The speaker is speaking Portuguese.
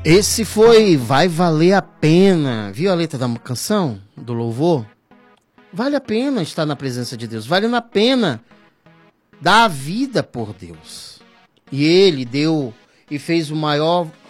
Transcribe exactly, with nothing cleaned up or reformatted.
Esse foi Vai Valer a Pena. Viu a letra da canção? Do louvor? Vale a pena estar na presença de Deus. Vale a pena dar a vida por Deus. E ele deu e fez o maior